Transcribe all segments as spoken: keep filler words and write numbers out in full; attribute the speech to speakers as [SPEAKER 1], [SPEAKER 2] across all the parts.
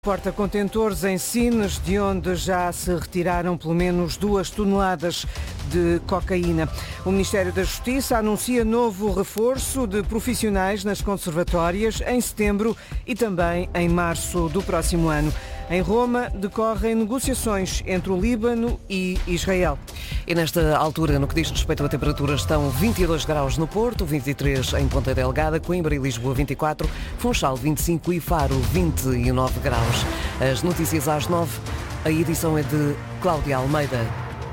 [SPEAKER 1] Porta-contentores em Sines, de onde já se retiraram pelo menos duas toneladas de cocaína. O Ministério da Justiça anuncia novo reforço de profissionais nas conservatórias em setembro e também em março do próximo ano. Em Roma, decorrem negociações entre o Líbano e Israel.
[SPEAKER 2] E nesta altura, no que diz respeito à temperatura, estão vinte e dois graus no Porto, vinte e três em Ponta Delgada, Coimbra e Lisboa vinte e quatro, Funchal vinte e cinco e Faro vinte e nove graus. As notícias às nove, a edição é de Cláudia Almeida.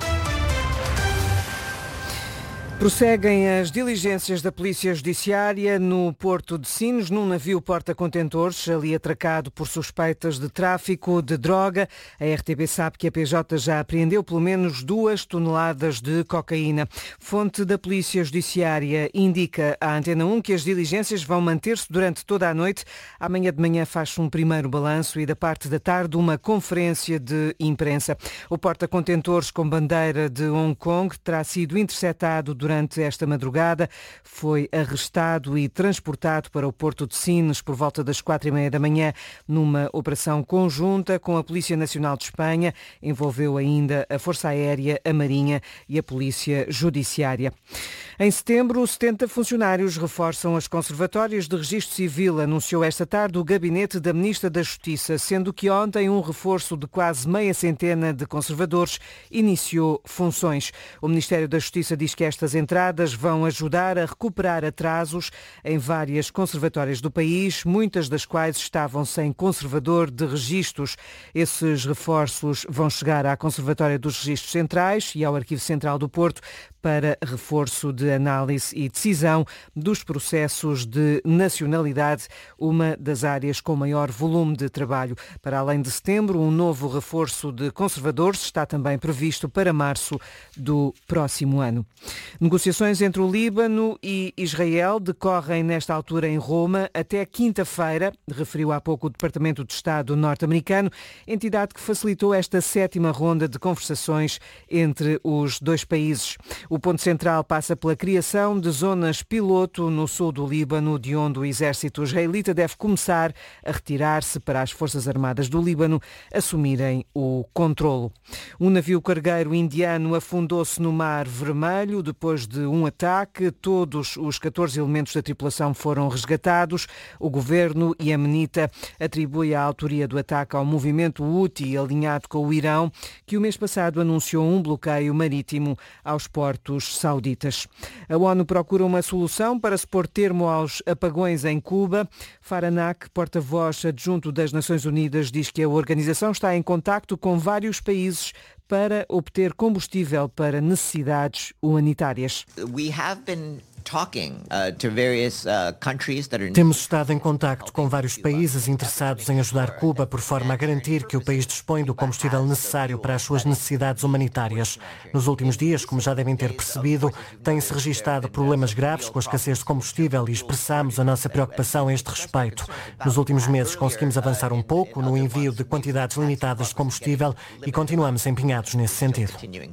[SPEAKER 1] Prosseguem as diligências da Polícia Judiciária no Porto de Sines, num navio porta-contentores, ali atracado por suspeitas de tráfico de droga. A R T P sabe que a P J já apreendeu pelo menos duas toneladas de cocaína. Fonte da Polícia Judiciária indica à Antena um que as diligências vão manter-se durante toda a noite. Amanhã de manhã faz-se um primeiro balanço e da parte da tarde uma conferência de imprensa. O porta-contentores com bandeira de Hong Kong terá sido interceptado durante Durante esta madrugada, foi arrestado e transportado para o Porto de Sines por volta das quatro e meia da manhã numa operação conjunta com a Polícia Nacional de Espanha. Envolveu ainda a Força Aérea, a Marinha e a Polícia Judiciária. Em setembro, setenta funcionários reforçam as conservatórias de registro civil, anunciou esta tarde o gabinete da Ministra da Justiça, sendo que ontem um reforço de quase meia centena de conservadores iniciou funções. O Ministério da Justiça diz que estas entradas vão ajudar a recuperar atrasos em várias conservatórias do país, muitas das quais estavam sem conservador de registros. Esses reforços vão chegar à Conservatória dos Registros Centrais e ao Arquivo Central do Porto para reforço de análise e decisão dos processos de nacionalidade, uma das áreas com maior volume de trabalho. Para além de setembro, um novo reforço de conservadores está também previsto para março do próximo ano. Negociações entre o Líbano e Israel decorrem nesta altura em Roma até quinta-feira, referiu há pouco o Departamento de Estado norte-americano, entidade que facilitou esta sétima ronda de conversações entre os dois países. O ponto central passa pela criação de zonas piloto no sul do Líbano, de onde o exército israelita deve começar a retirar-se para as Forças Armadas do Líbano assumirem o controlo. Um navio cargueiro indiano afundou-se no Mar Vermelho depois de um ataque. Todos os catorze elementos da tripulação foram resgatados. O governo iemenita atribui a autoria do ataque ao movimento Houthi, alinhado com o Irão, que o mês passado anunciou um bloqueio marítimo aos portos sauditas. A ONU procura uma solução para se pôr termo aos apagões em Cuba. Faranak, porta-voz adjunto das Nações Unidas, diz que a organização está em contacto com vários países para obter combustível para necessidades humanitárias.
[SPEAKER 3] We have been talking uh, to various uh, countries that are...
[SPEAKER 4] Temos estado em contacto com vários países interessados em ajudar Cuba por forma a garantir que o país dispõe do combustível necessário para as suas necessidades humanitárias. Nos últimos dias, como já devem ter percebido, têm-se registado problemas graves com a escassez de combustível e expressamos a nossa preocupação a este respeito. Nos últimos meses conseguimos avançar um pouco no envio de quantidades limitadas de combustível e continuamos empenhados nesse sentido.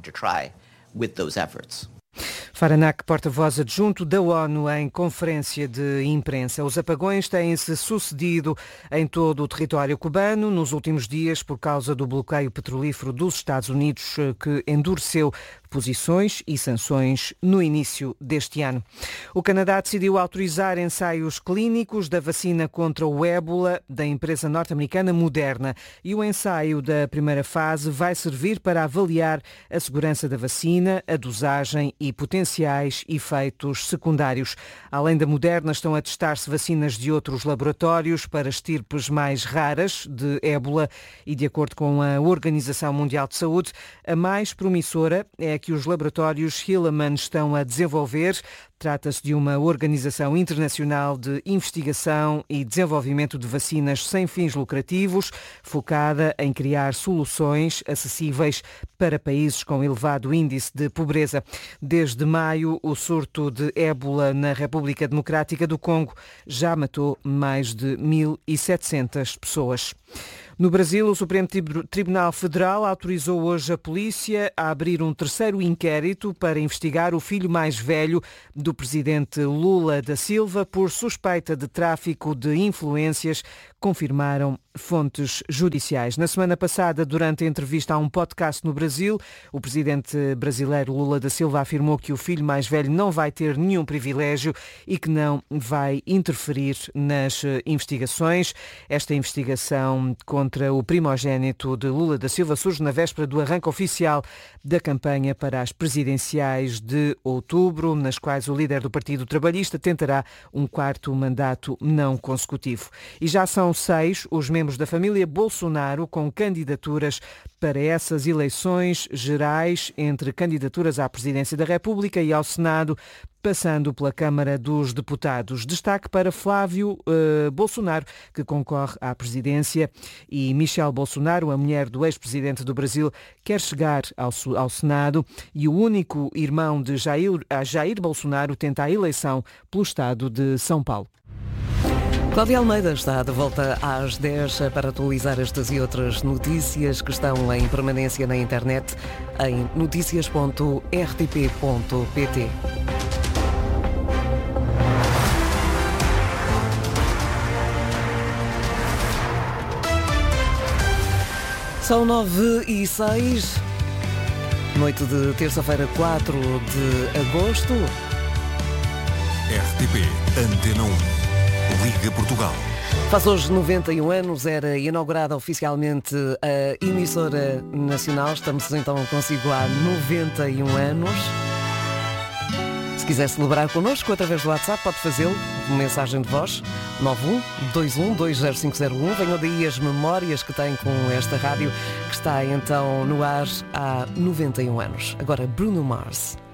[SPEAKER 1] Faranak, porta-voz adjunto da ONU em conferência de imprensa. Os apagões têm-se sucedido em todo o território cubano nos últimos dias por causa do bloqueio petrolífero dos Estados Unidos, que endureceu posições e sanções no início deste ano. O Canadá decidiu autorizar ensaios clínicos da vacina contra o ébola da empresa norte-americana Moderna e o ensaio da primeira fase vai servir para avaliar a segurança da vacina, a dosagem e potenciais efeitos secundários. Além da Moderna, estão a testar-se vacinas de outros laboratórios para estirpes mais raras de ébola e, de acordo com a Organização Mundial de Saúde, a mais promissora é a que os laboratórios Hilleman estão a desenvolver. Trata-se de uma organização internacional de investigação e desenvolvimento de vacinas sem fins lucrativos, focada em criar soluções acessíveis para países com elevado índice de pobreza. Desde maio, o surto de ébola na República Democrática do Congo já matou mais de mil e setecentas pessoas. No Brasil, o Supremo Tribunal Federal autorizou hoje a polícia a abrir um terceiro inquérito para investigar o filho mais velho do presidente Lula da Silva por suspeita de tráfico de influências, confirmaram fontes judiciais. Na semana passada, durante a entrevista a um podcast no Brasil, o presidente brasileiro Lula da Silva afirmou que o filho mais velho não vai ter nenhum privilégio e que não vai interferir nas investigações. Esta investigação contra o primogénito de Lula da Silva surge na véspera do arranque oficial da campanha para as presidenciais de outubro, nas quais o líder do Partido Trabalhista tentará um quarto mandato não consecutivo. E já são seis os membros da família Bolsonaro com candidaturas para essas eleições gerais, entre candidaturas à presidência da República e ao Senado, passando pela Câmara dos Deputados. Destaque para Flávio uh, Bolsonaro, que concorre à presidência, e Michelle Bolsonaro, a mulher do ex-presidente do Brasil, quer chegar ao, ao Senado, e o único irmão de Jair, Jair Bolsonaro tenta a eleição pelo estado de São Paulo.
[SPEAKER 2] Cláudia Almeida está de volta às dez para atualizar estas e outras notícias que estão em permanência na internet em noticias ponto r t p ponto p t. São nove e seis, noite de terça-feira, quatro de agosto.
[SPEAKER 5] R T P Antena um. Liga Portugal.
[SPEAKER 2] Faz hoje noventa e um anos, era inaugurada oficialmente a emissora nacional. Estamos então consigo há noventa e um anos. Se quiser celebrar connosco através do WhatsApp, pode fazê-lo. Mensagem de voz nove um dois um dois zero cinco zero um. Venham daí as memórias que tem com esta rádio, que está então no ar há noventa e um anos. Agora Bruno Mars.